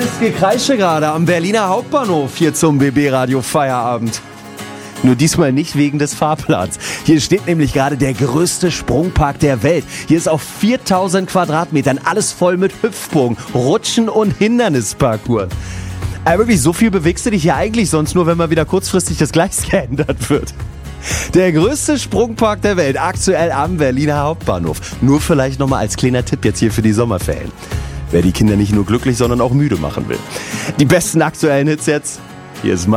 Gekreische gerade am Berliner Hauptbahnhof hier zum BB Radio Feierabend. Nur diesmal nicht wegen des Fahrplans. Hier steht nämlich gerade der größte Sprungpark der Welt. Hier ist auf 4000 Quadratmetern alles voll mit Hüpfbogen, Rutschen und Hindernisparcours. Wirklich, so viel bewegst du dich hier eigentlich sonst nur, wenn mal wieder kurzfristig das Gleis geändert wird. Der größte Sprungpark der Welt, aktuell am Berliner Hauptbahnhof. Nur vielleicht nochmal als kleiner Tipp jetzt hier für die Sommerferien. Wer die Kinder nicht nur glücklich, sondern auch müde machen will. Die besten aktuellen Hits jetzt. Hier ist